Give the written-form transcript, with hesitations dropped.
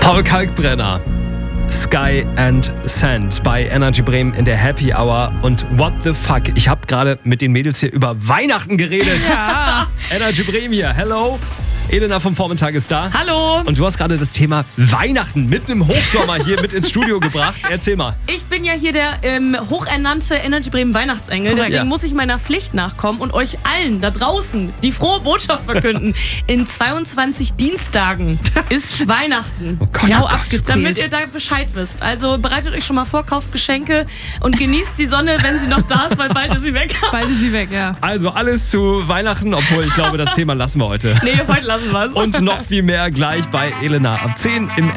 Paul Kalkbrenner, Sky and Sand bei Energy Bremen in der Happy Hour. Und what the fuck, ich habe gerade mit den Mädels hier über Weihnachten geredet. Ja. Energy Bremen hier, hello. Elena vom Vormittag ist da. Hallo. Und du hast gerade das Thema Weihnachten mitten im Hochsommer hier mit ins Studio gebracht. Erzähl mal. Ich bin ja hier der hochernannte Energy Bremen Weihnachtsengel. Korrekt. Deswegen Ja. muss ich meiner Pflicht nachkommen und euch allen da draußen die frohe Botschaft verkünden. In 22 Dienstagen ist Weihnachten. Oh Gott, Ja, oh Gott. abgezählt. Damit ihr da Bescheid wisst. Also bereitet euch schon mal vor, kauft Geschenke und genießt die Sonne, wenn sie noch da ist, weil bald ist sie weg. Bald ist sie weg, ja. Also alles zu Weihnachten, obwohl ich glaube, das Thema lassen wir heute. Nee, heute lassen wir es. Und noch viel mehr gleich bei Elena ab 10 im